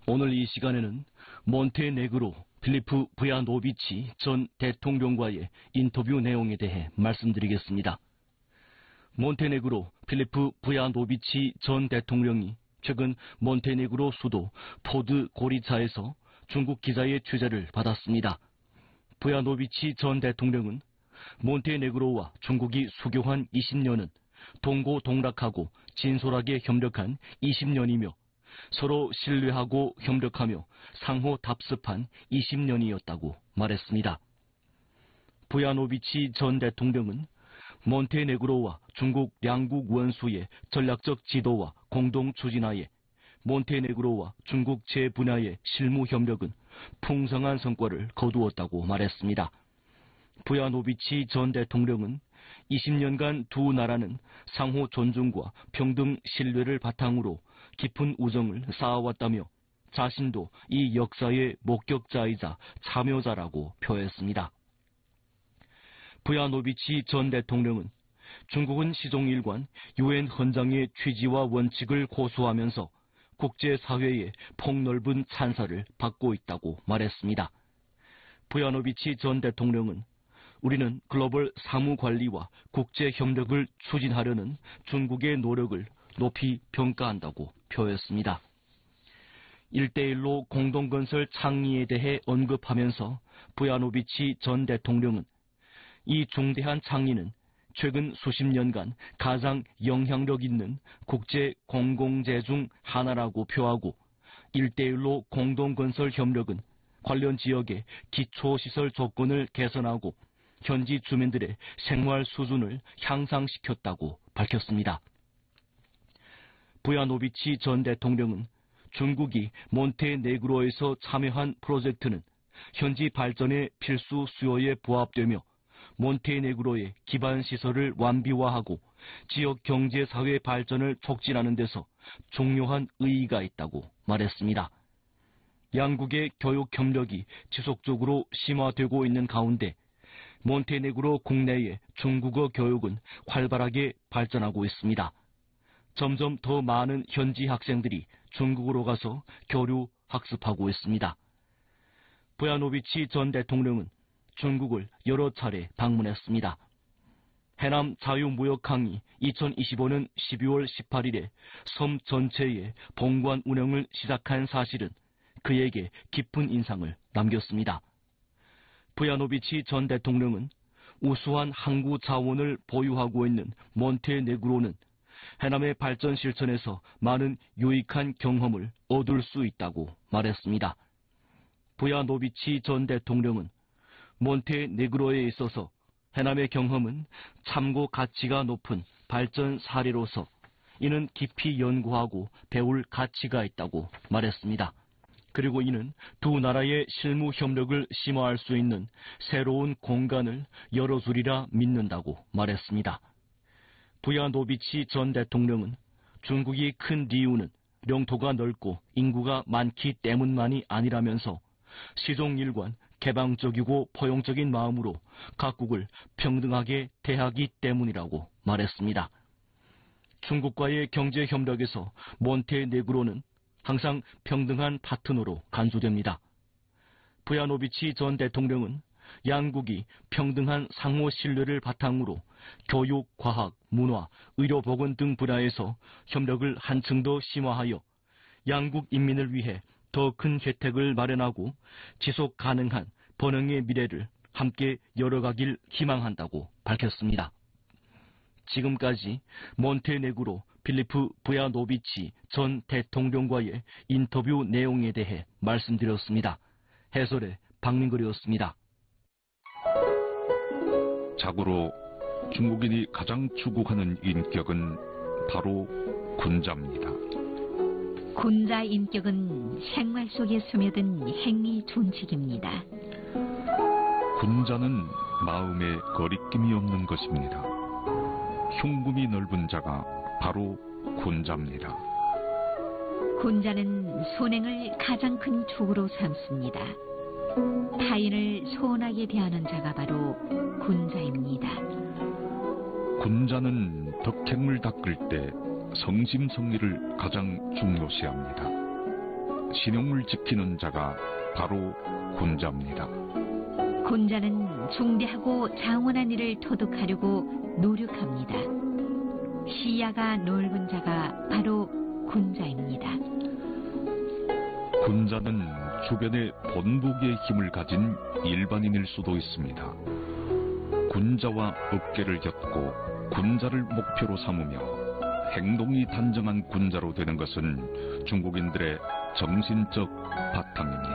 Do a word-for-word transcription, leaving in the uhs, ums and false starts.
오늘 이 시간에는 몬테네그로 필리프 부야노비치 전 대통령과의 인터뷰 내용에 대해 말씀드리겠습니다. 몬테네그로 필리프 부야노비치 전 대통령이 최근 몬테네그로 수도 포드고리차에서 중국 기자의 취재를 받았습니다. 부야노비치 전 대통령은 몬테네그로와 중국이 수교한 이십 년은 동고동락하고 진솔하게 협력한 이십 년이며 서로 신뢰하고 협력하며 상호 답습한 이십 년이었다고 말했습니다. 부야노비치 전 대통령은 몬테네그로와 중국 양국 원수의 전략적 지도와 공동 추진하에 몬테네그로와 중국 재분야의 실무 협력은 풍성한 성과를 거두었다고 말했습니다. 부야노비치 전 대통령은 이십 년간 두 나라는 상호 존중과 평등 신뢰를 바탕으로 깊은 우정을 쌓아왔다며 자신도 이 역사의 목격자이자 참여자라고 표했습니다. 부야노비치 전 대통령은 중국은 시종일관 유엔 헌장의 취지와 원칙을 고수하면서 국제사회의 폭넓은 찬사를 받고 있다고 말했습니다. 부야노비치 전 대통령은 우리는 글로벌 사무관리와 국제협력을 추진하려는 중국의 노력을 높이 평가한다고 표했습니다. 일대일로 공동건설倡議에 대해 언급하면서 부야노비치 전 대통령은 이 중대한倡議는 최근 수십 년간 가장 영향력 있는 국제 공공재 중 하나라고 표하고 일대일로 공동건설 협력은 관련 지역의 기초시설 조건을 개선하고 현지 주민들의 생활 수준을 향상시켰다고 밝혔습니다. 부야노비치 전 대통령은 중국이 몬테네그로에서 참여한 프로젝트는 현지 발전의 필수 수요에 부합되며 몬테네그로의 기반시설을 완비화하고 지역 경제사회 발전을 촉진하는 데서 중요한 의의가 있다고 말했습니다. 양국의 교육 협력이 지속적으로 심화되고 있는 가운데 몬테네그로 국내의 중국어 교육은 활발하게 발전하고 있습니다. 점점 더 많은 현지 학생들이 중국으로 가서 교류 학습하고 있습니다. 부야노비치 전 대통령은 중국을 여러 차례 방문했습니다. 해남 자유무역항이 이천이십오 년 십이월 십팔일에 섬 전체의 봉관 운영을 시작한 사실은 그에게 깊은 인상을 남겼습니다. 부야노비치 전 대통령은 우수한 항구 자원을 보유하고 있는 몬테네그로는 해남의 발전 실천에서 많은 유익한 경험을 얻을 수 있다고 말했습니다. 부야노비치 전 대통령은 몬테네그로에 있어서 해남의 경험은 참고 가치가 높은 발전 사례로서 이는 깊이 연구하고 배울 가치가 있다고 말했습니다. 그리고 이는 두 나라의 실무 협력을 심화할 수 있는 새로운 공간을 열어주리라 믿는다고 말했습니다. 부야노비치 전 대통령은 중국이 큰 이유는 영토가 넓고 인구가 많기 때문만이 아니라면서 시종일관 개방적이고 포용적인 마음으로 각국을 평등하게 대하기 때문이라고 말했습니다. 중국과의 경제협력에서 몬테네그로는 항상 평등한 파트너로 간주됩니다. 부야노비치 전 대통령은 양국이 평등한 상호 신뢰를 바탕으로 교육, 과학, 문화, 의료보건 등 분야에서 협력을 한층 더 심화하여 양국 인민을 위해 더 큰 혜택을 마련하고 지속 가능한 번영의 미래를 함께 열어가길 희망한다고 밝혔습니다. 지금까지 몬테네그로 필리프 부야노비치 전 대통령과의 인터뷰 내용에 대해 말씀드렸습니다. 해설의 박민걸이었습니다. 자고로 중국인이 가장 추구하는 인격은 바로 군자입니다. 군자 인격은 생활 속에 스며든 행위 준칙입니다. 군자는 마음에 거리낌이 없는 것입니다. 흉금이 넓은 자가 바로 군자입니다. 군자는 선행을 가장 큰 축으로 삼습니다. 타인을 소원하게 대하는 자가 바로 군자입니다. 군자는 덕행을 닦을 때 성심성의를 가장 중요시합니다. 신용을 지키는 자가 바로 군자입니다. 군자는 중대하고 장원한 일을 도둑하려고 노력합니다. 시야가 넓은 자가 바로 군자입니다. 군자는 주변에 본보기의 힘을 가진 일반인일 수도 있습니다. 군자와 어깨를 겹고 군자를 목표로 삼으며 행동이 단정한 군자로 되는 것은 중국인들의 정신적 바탕입니다.